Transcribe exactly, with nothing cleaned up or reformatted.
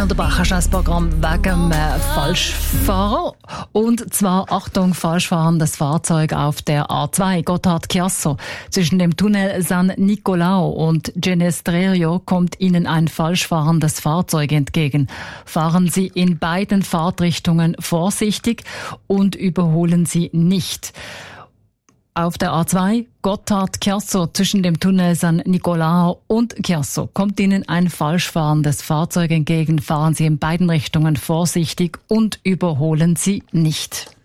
wir unterbrechen schon das Programm wegen dem äh, Falschfahrer. Und zwar, Achtung, falschfahrendes Fahrzeug auf der A zwei Gotthard-Chiasso. Zwischen dem Tunnel San Nicolao und Genestrerio kommt Ihnen ein falschfahrendes Fahrzeug entgegen. Fahren Sie in beiden Fahrtrichtungen vorsichtig und überholen Sie nicht. Auf der A zwei Gotthard-Chiasso zwischen dem Tunnel San Nicolao und Chiasso kommt Ihnen ein falschfahrendes Fahrzeug entgegen. Fahren Sie in beiden Richtungen vorsichtig und überholen Sie nicht.